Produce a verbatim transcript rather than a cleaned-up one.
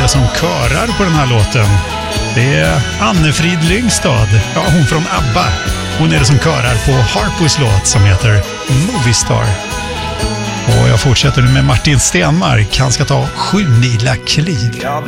som körar på den här låten. Det är Anne-Frid Lyngstad, ja, hon från ABBA. Hon är det som körar på Harpos låt som heter Movie Star. Och jag fortsätter nu med Martin Stenmark. Han ska ta sju mila kliv. Jag